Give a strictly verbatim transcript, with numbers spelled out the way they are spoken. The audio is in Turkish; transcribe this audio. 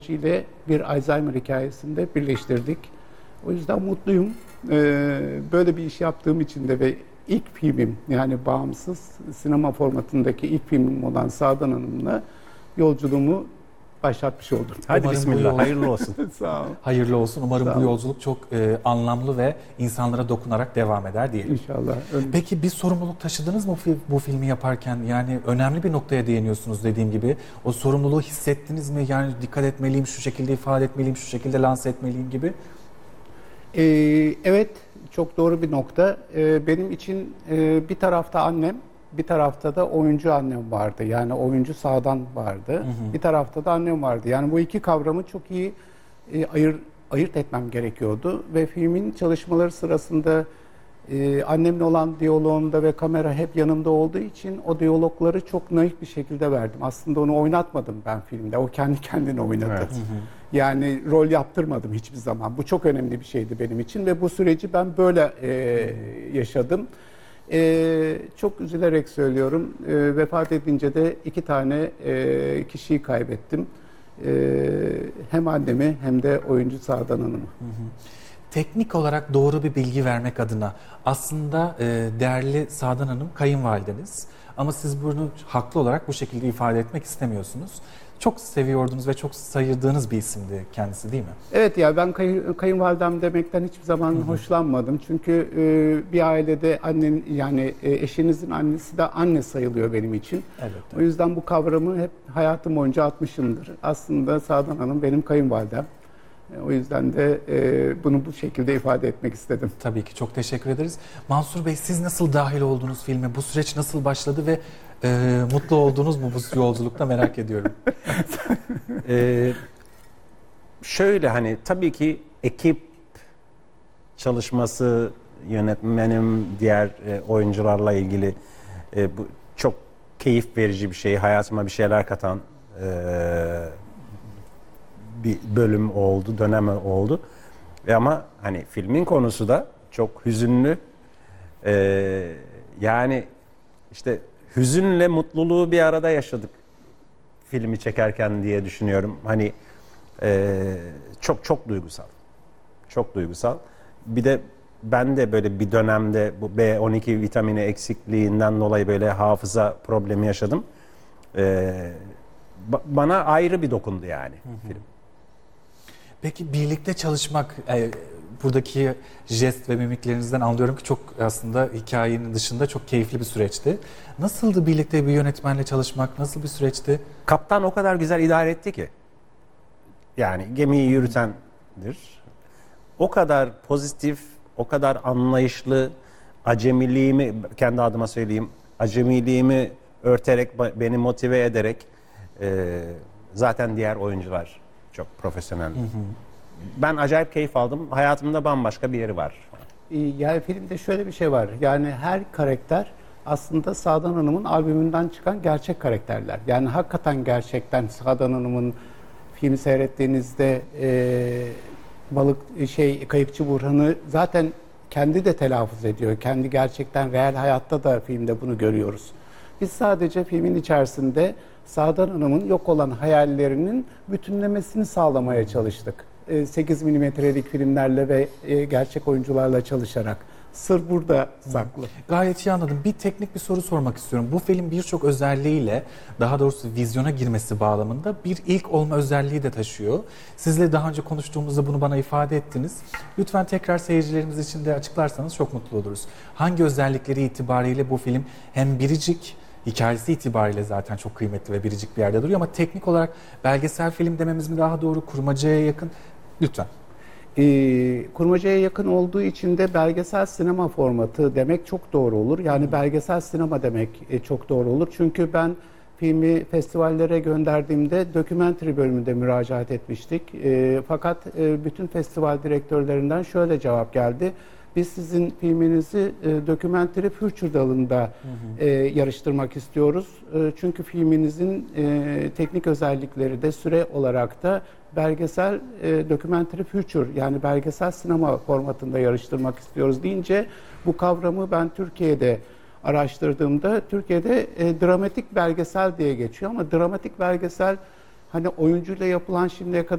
ile bir Alzheimer hikayesinde birleştirdik. O yüzden mutluyum. Ee, böyle bir iş yaptığım için de ve ilk filmim, yani bağımsız sinema formatındaki ilk filmim olan Sağdan Hanım'la yolculuğumu başlatmış oldum. Hadi Umarım bu bismillah, yol- hayırlı olsun. Sağ ol. Hayırlı olsun. Umarım Sağ bu olun. yolculuk çok e, anlamlı ve insanlara dokunarak devam eder diyelim. İnşallah. Öyle. Peki bir sorumluluk taşıdınız mı bu, bu filmi yaparken? Yani önemli bir noktaya değiniyorsunuz dediğim gibi. O sorumluluğu hissettiniz mi? Yani dikkat etmeliyim, şu şekilde ifade etmeliyim, şu şekilde lanse etmeliyim gibi. Ee, evet, çok doğru bir nokta. Ee, benim için e, bir tarafta annem, bir tarafta da oyuncu annem vardı. Yani oyuncu Sağdan vardı. Hı hı. Bir tarafta da annem vardı. Yani bu iki kavramı çok iyi e, ayır, ayırt etmem gerekiyordu. Ve filmin çalışmaları sırasında e, annemle olan diyaloğumda ve kamera hep yanımda olduğu için o diyalogları çok naif bir şekilde verdim. Aslında onu oynatmadım ben filmde. O kendi kendine oynadı. Evet. Hı hı. Yani rol yaptırmadım hiçbir zaman. Bu çok önemli bir şeydi benim için ve bu süreci ben böyle e, yaşadım. E, çok üzülerek söylüyorum. E, vefat edince de iki tane e, kişiyi kaybettim. E, hem annemi hem de oyuncu Sağdan Hanım'ı. Hı hı. Teknik olarak doğru bir bilgi vermek adına aslında e, değerli Sağdan Hanım kayınvalideniz. Ama siz bunu haklı olarak bu şekilde ifade etmek istemiyorsunuz. Çok seviyordunuz ve çok sayırdığınız bir isimdi kendisi, değil mi? Evet ya, ben kayın, kayınvalidem demekten hiçbir zaman hı hı. hoşlanmadım. Çünkü e, bir ailede annen, yani e, eşinizin annesi de anne sayılıyor benim için. Evet, evet. O yüzden bu kavramı hep hayatım boyunca atmışımdır. Aslında Sağdan Hanım benim kayınvalidem. E, o yüzden de e, bunu bu şekilde ifade etmek istedim. Tabii ki, çok teşekkür ederiz. Mansur Bey, siz nasıl dahil oldunuz filme? Bu süreç nasıl başladı ve e, mutlu oldunuz mu bu yolculukta, merak ediyorum. Ee, şöyle hani tabii ki ekip çalışması, yönetmenim, diğer e, oyuncularla ilgili e, bu çok keyif verici bir şey, hayatıma bir şeyler katan e, bir bölüm oldu, dönem oldu. Ve ama hani filmin konusu da çok hüzünlü. E, yani işte hüzünle mutluluğu bir arada yaşadık filmi çekerken diye düşünüyorum. Hani e, çok çok duygusal. Çok duygusal. Bir de ben de böyle bir dönemde bu B on iki vitamini eksikliğinden dolayı böyle hafıza problemi yaşadım. E, ba- bana ayrı bir dokundu yani hı hı. film. Peki birlikte çalışmak, e, buradaki jest ve mimiklerinizden anlıyorum ki çok aslında hikayenin dışında çok keyifli bir süreçti. Nasıldı birlikte bir yönetmenle çalışmak? Nasıl bir süreçti? Kaptan o kadar güzel idare etti ki. Yani gemiyi yürütendir. O kadar pozitif, o kadar anlayışlı, acemiliğimi, kendi adıma söyleyeyim, acemiliğimi örterek, beni motive ederek, e, zaten diğer oyuncular çok profesyonel. Hı hı. Ben acayip keyif aldım. Hayatımda bambaşka bir yeri var. Yani filmde şöyle bir şey var. Yani her karakter aslında Sağdan Hanım'ın albümünden çıkan gerçek karakterler. Yani hakikaten gerçekten Sağdan Hanım'ın filmi seyrettiğinizde e, balık şey Kayıkçı Burhan'ı zaten kendi de telaffuz ediyor. Kendi gerçekten real hayatta da filmde bunu görüyoruz. Biz sadece filmin içerisinde Sağdan Hanım'ın yok olan hayallerinin bütünlemesini sağlamaya çalıştık. sekiz milimetrelik filmlerle ve gerçek oyuncularla çalışarak. Sır burada saklı. Gayet iyi anladım. Bir teknik bir soru sormak istiyorum. Bu film birçok özelliğiyle, daha doğrusu vizyona girmesi bağlamında bir ilk olma özelliği de taşıyor. Sizle daha önce konuştuğumuzda bunu bana ifade ettiniz. Lütfen tekrar seyircilerimiz için de açıklarsanız çok mutlu oluruz. Hangi özellikleri itibariyle bu film hem biricik, hikayesi itibariyle zaten çok kıymetli ve biricik bir yerde duruyor ama teknik olarak belgesel film dememiz mi daha doğru, kurmacaya yakın? Lütfen. E, kurmacaya yakın olduğu için de belgesel sinema formatı demek çok doğru olur. Yani hmm. belgesel sinema demek e, çok doğru olur. Çünkü ben filmi festivallere gönderdiğimde dokümentary bölümünde müracaat etmiştik. E, fakat e, bütün festival direktörlerinden şöyle cevap geldi. Biz sizin filminizi e, Documentary Future dalında hı hı. E, yarıştırmak istiyoruz. E, çünkü filminizin e, teknik özellikleri de süre olarak da belgesel e, Documentary Future, yani belgesel sinema formatında yarıştırmak istiyoruz deyince bu kavramı ben Türkiye'de araştırdığımda Türkiye'de e, dramatik belgesel diye geçiyor ama dramatik belgesel hani oyuncuyla yapılan şimdiye kadar